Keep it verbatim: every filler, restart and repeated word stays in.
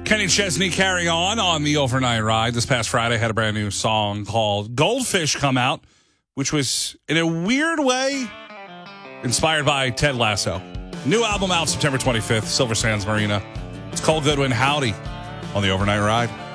Kenny Chesney carry on on the overnight ride. This past Friday had a brand new song called Goldfish come out, which was, in a weird way, inspired by Ted Lasso. New album out September twenty-fifth, Silver Sands Marina. It's Cole Goodwin. Howdy on the overnight ride.